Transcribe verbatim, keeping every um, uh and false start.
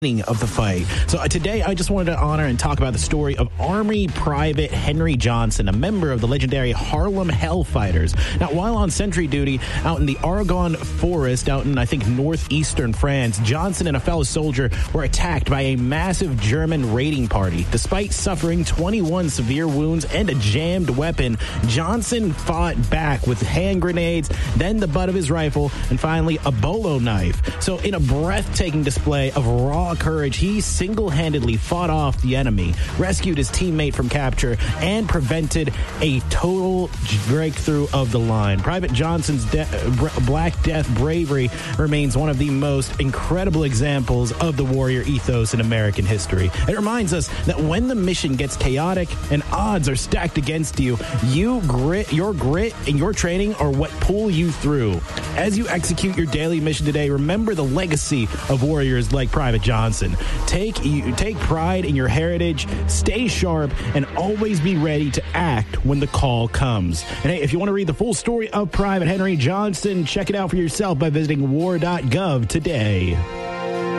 of the fight. So uh, today I just wanted to honor and talk about the story of Army Private Henry Johnson, a member of the legendary Harlem Hellfighters. Now, while on sentry duty out in the Argonne Forest, out in, I think, northeastern France, Johnson and a fellow soldier were attacked by a massive German raiding party. Despite suffering twenty-one severe wounds and a jammed weapon, Johnson fought back with hand grenades, then the butt of his rifle, and finally a bolo knife. So in a breathtaking display of raw courage, he single-handedly fought off the enemy, rescued his teammate from capture, and prevented a total breakthrough of the line. Private Johnson's de- Black Death bravery remains one of the most incredible examples of the warrior ethos in American history. It reminds us that when the mission gets chaotic and odds are stacked against you, you grit, your grit and your training are what pull you through. As you execute your daily mission today, remember the legacy of warriors like Private Johnson. Take you take pride in your heritage, stay sharp, and always be ready to act when the call comes. And hey, if you want to read the full story of Private Henry Johnson, check it out for yourself by visiting war dot gov today.